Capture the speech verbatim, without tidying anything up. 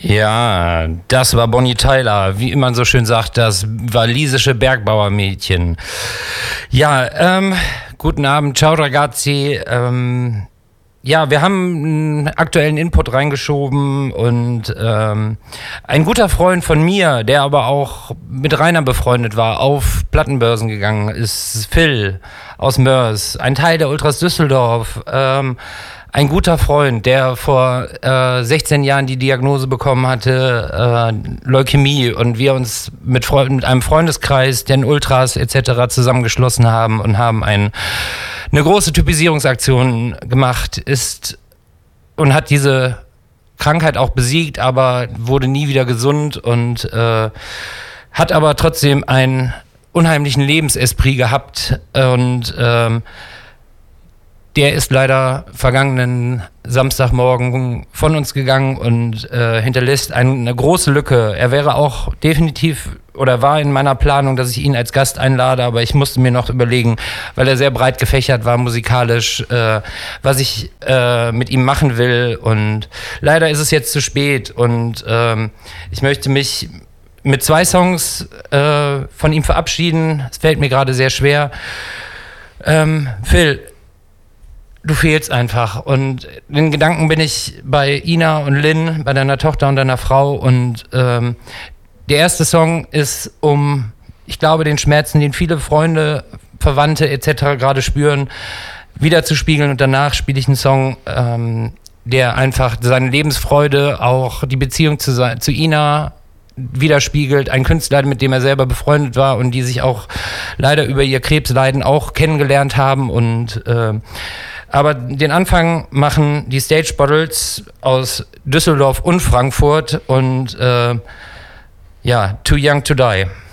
Ja, das war Bonnie Tyler, wie man so schön sagt, das walisische Bergbauermädchen. Ja, ähm, guten Abend, ciao ragazzi. Ähm, ja, wir haben einen aktuellen Input reingeschoben und ähm, ein guter Freund von mir, der aber auch mit Rainer befreundet war, auf Plattenbörsen gegangen ist, Phil aus Mörs, ein Teil der Ultras Düsseldorf, ähm, ein guter Freund, der vor äh, sechzehn Jahren die Diagnose bekommen hatte, äh, Leukämie, und wir uns mit, Freund, mit einem Freundeskreis, den Ultras et cetera zusammengeschlossen haben und haben ein, eine große Typisierungsaktion gemacht, ist und hat diese Krankheit auch besiegt, aber wurde nie wieder gesund und äh, hat aber trotzdem einen unheimlichen Lebensesprit gehabt und ähm, der ist leider vergangenen Samstagmorgen von uns gegangen und äh, hinterlässt eine große Lücke. Er wäre auch definitiv oder war in meiner Planung, dass ich ihn als Gast einlade, aber ich musste mir noch überlegen, weil er sehr breit gefächert war musikalisch, äh, was ich äh, mit ihm machen will. Und leider ist es jetzt zu spät und ähm, ich möchte mich mit zwei Songs äh, von ihm verabschieden. Es fällt mir gerade sehr schwer. Ähm, Phil, du fehlst einfach, und in Gedanken bin ich bei Ina und Lynn, bei deiner Tochter und deiner Frau, und ähm, der erste Song ist, um, ich glaube, den Schmerzen, den viele Freunde, Verwandte et cetera gerade spüren, wiederzuspiegeln, und danach spiele ich einen Song, ähm, der einfach seine Lebensfreude, auch die Beziehung zu, zu Ina widerspiegelt, ein Künstler, mit dem er selber befreundet war und die sich auch leider über ihr Krebsleiden auch kennengelernt haben, und äh, aber den Anfang machen die Stage Bottles aus Düsseldorf und Frankfurt und äh, ja, Too Young to Die.